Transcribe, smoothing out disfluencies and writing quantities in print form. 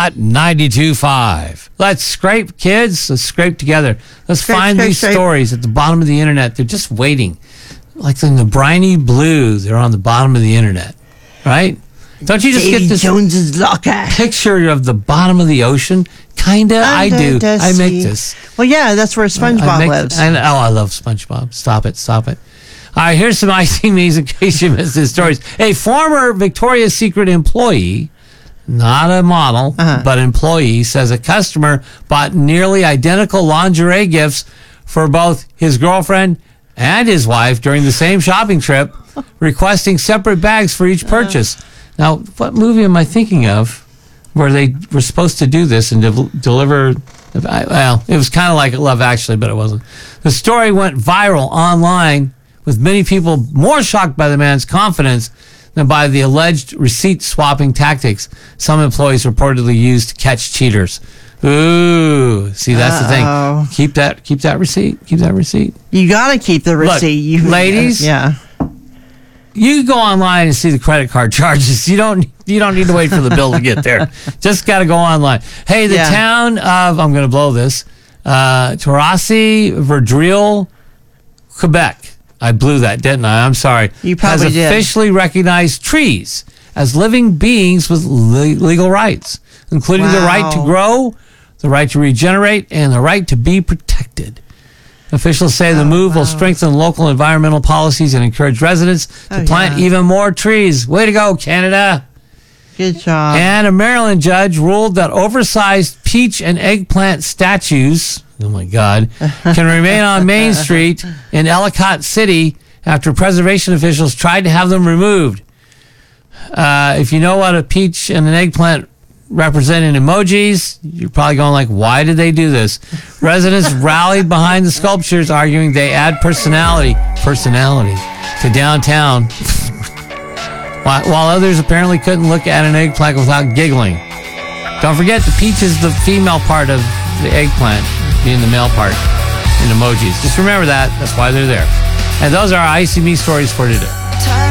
Hot 92.5. Let's scrape, kids. Let's scrape together. Let's find these stories at the bottom of the internet. They're just waiting. Like in the briny blue, they're on the bottom of the internet, right? Don't you just Davy get this Jones's locker picture of the bottom of the ocean? Kinda, I do. I make this. Well, yeah, that's where SpongeBob lives. I love SpongeBob. Stop it. All right, here's some icy me's in case you missed his stories. A former Victoria's Secret employee, not a model, but employee, says a customer bought nearly identical lingerie gifts for both his girlfriend and his wife during the same shopping trip, requesting separate bags for each purchase. Now, what movie am I thinking of where they were supposed to do this and deliver? Well, it was kind of like Love Actually, but it wasn't. The story went viral online, with many people more shocked by the man's confidence than by the alleged receipt-swapping tactics some employees reportedly used to catch cheaters. Ooh, see, that's the thing. Keep that receipt. Keep that receipt. You got to keep the receipt. Look, ladies. Yeah. You go online and see the credit card charges. You don't need to wait for the bill to get there. Just got to go online. Hey, the town of, I'm going to blow this, Terrassi, Verdril, Quebec. I blew that, didn't I? I'm sorry. You probably has officially recognized trees as living beings with legal rights, including the right to grow, the right to regenerate, and the right to be protected. Officials say the move will strengthen local environmental policies and encourage residents to plant even more trees. Way to go, Canada. Good job. And a Maryland judge ruled that oversized peach and eggplant statues, oh my God, can remain on Main Street in Ellicott City after preservation officials tried to have them removed. If you know what a peach and an eggplant represent in emojis, you're probably going like, why did they do this? Residents rallied behind the sculptures, arguing they add personality to downtown, while others apparently couldn't look at an eggplant without giggling. Don't forget, the peach is the female part of the eggplant, being the male part in emojis. Just remember that. That's why they're there. And those are our ICB stories for today.